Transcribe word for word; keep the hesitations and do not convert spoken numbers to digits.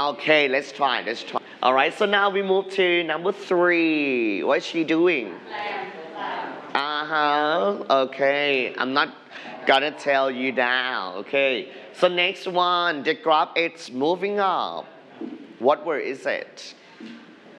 Okay, let's try, let's try. Alright, so now we move to number three. What's she doing? Uh-huh, okay. I'm not gonna tell you now, okay. So next one, the graph it's moving up. What word is it?